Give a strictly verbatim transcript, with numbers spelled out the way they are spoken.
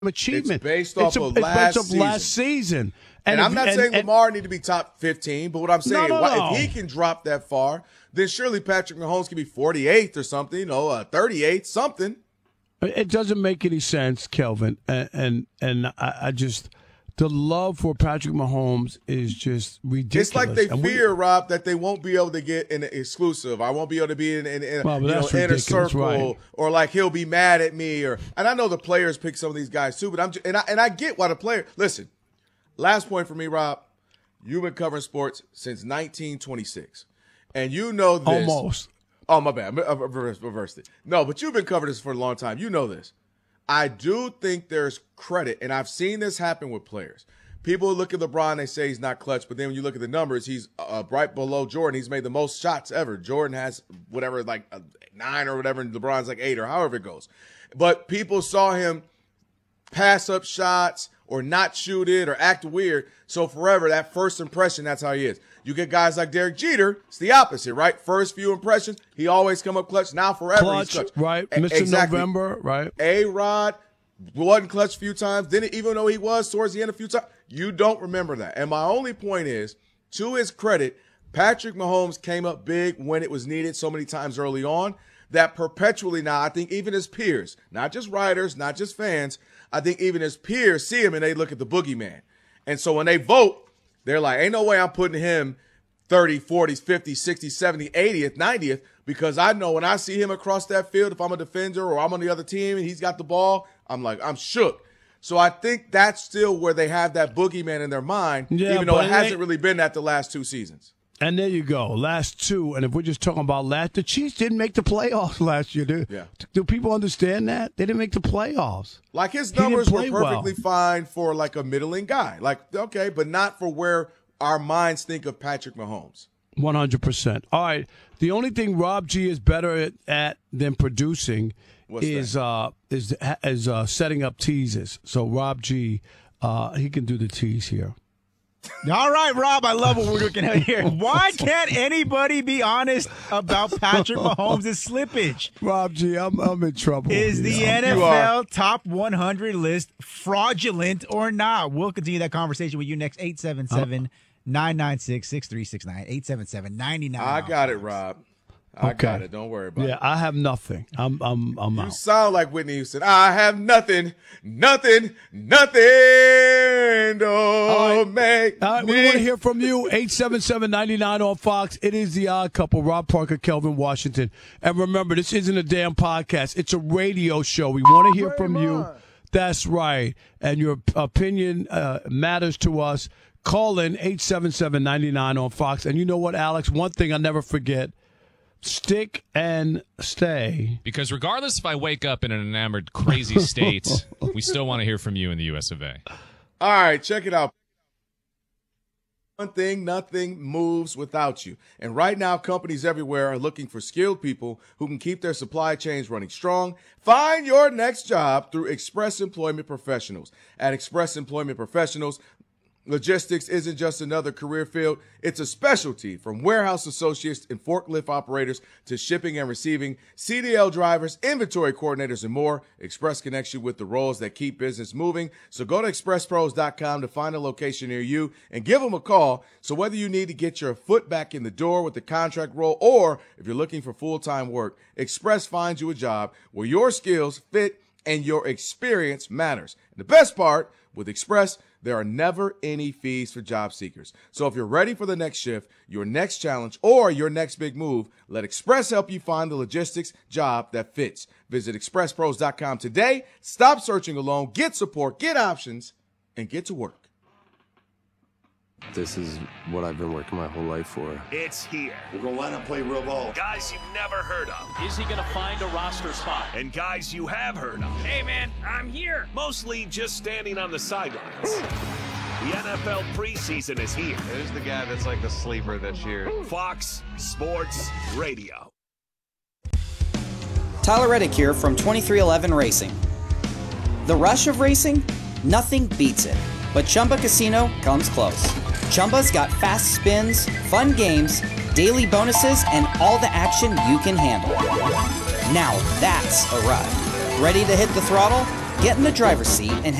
achievement. It's based off it's a, of it's last based off season. last season. And, and I'm not and, saying and, Lamar need to be top fifteen, but what I'm saying, no, no, why, no. if he can drop that far, then surely Patrick Mahomes can be forty-eighth or something, you know, uh, thirty-eighth, something. It doesn't make any sense, Kelvin, and and, and I, I just the love for Patrick Mahomes is just ridiculous. It's like they and fear, we, Rob, that they won't be able to get an exclusive. I won't be able to be in, in, in well, you know, inner circle, right. or like he'll be mad at me. Or and I know the players pick some of these guys too, but I'm just, and I and I get why the player. Listen, last point for me, Rob. You've been covering sports since nineteen twenty-six, and you know this. Almost. Oh, my bad. I reversed, reversed it. No, but you've been covering this for a long time. You know this. I do think there's credit, and I've seen this happen with players. People look at LeBron, they say he's not clutch, but then when you look at the numbers, he's uh, right below Jordan. He's made the most shots ever. Jordan has whatever, like uh, nine or whatever, and LeBron's like eight or however it goes. But people saw him pass up shots or not shoot it or act weird. So forever, that first impression, that's how he is. You get guys like Derek Jeter, it's the opposite, right? First few impressions, he always come up clutch. Now forever, clutch, he's clutch. Right, A- Mister Exactly. November, right? A-Rod wasn't clutch a few times. Didn't even though he was towards the end a few times. You don't remember that. And my only point is, to his credit, Patrick Mahomes came up big when it was needed so many times early on that perpetually now, I think even his peers, not just writers, not just fans, I think even his peers see him and they look at the boogeyman. And so when they vote, they're like, ain't no way I'm putting him thirty, forty, fifty, sixty, seventy, eightieth, ninetieth, because I know when I see him across that field, if I'm a defender or I'm on the other team and he's got the ball, I'm like, I'm shook. So I think that's still where they have that boogeyman in their mind, yeah, even though it it hasn't ain't- really been that the last two seasons. And there you go, last two. And if we're just talking about last, the Chiefs didn't make the playoffs last year. Do, Yeah. do people understand that? They didn't make the playoffs. Like his He didn't numbers were play well. perfectly fine for like a middling guy. Like, okay, but not for where our minds think of Patrick Mahomes. one hundred percent. All right. The only thing Rob G is better at, at than producing What's is that? uh, is is uh, setting up teases. So Rob G, uh, he can do the tease here. All right, Rob, I love what we're looking at here. Why can't anybody be honest about Patrick Mahomes' slippage? Rob G, I'm I'm in trouble. Is the here. N F L top one hundred list fraudulent or not? We'll continue that conversation with you next. eight seven seven, nine nine six, six three six nine. eight seven seven, nine nine. I got it, Rob. I Okay. got it. Don't worry about Yeah, it. I have nothing. I'm I'm I'm You out. sound like Whitney Houston. I have nothing, nothing, nothing. Don't make All right, we me. want to hear from you. eight seven seven, nine nine on Fox. It is The Odd Couple, Rob Parker, Kelvin Washington. And remember, this isn't a damn podcast. It's a radio show. We want to hear from you. That's right. And your opinion uh, matters to us. Call in eight seven seven, nine nine on Fox. And you know what, Alex? One thing I never forget. Stick and stay. Because regardless if I wake up in an enamored, crazy state, we still want to hear from you in the U S of A. All right, check it out. One thing, nothing moves without you. And right now, companies everywhere are looking for skilled people who can keep their supply chains running strong. Find your next job through Express Employment Professionals. At Express Employment Professionals, logistics isn't just another career field. It's a specialty, from warehouse associates and forklift operators to shipping and receiving, C D L drivers, inventory coordinators, and more. Express connects you with the roles that keep business moving. So go to express pros dot com to find a location near you and give them a call. So whether you need to get your foot back in the door with the contract role or if you're looking for full-time work, Express finds you a job where your skills fit and your experience matters. And the best part, with Express, there are never any fees for job seekers. So if you're ready for the next shift, your next challenge, or your next big move, let Express help you find the logistics job that fits. Visit express pros dot com today. Stop searching alone. Get support, get options, and get to work. This is what I've been working my whole life for. It's here. We're going to line up, play real ball. Guys you've never heard of. Is he going to find a roster spot? And guys you have heard of. Hey, man, I'm here. Mostly just standing on the sidelines. The N F L preseason is here. Who's the guy that's like the sleeper this year? Fox Sports Radio. Tyler Reddick here from twenty-three eleven Racing. The rush of racing? Nothing beats it. But Chumba Casino comes close. Chumba's got fast spins, fun games, daily bonuses, and all the action you can handle. Now that's a ride. Ready to hit the throttle? Get in the driver's seat and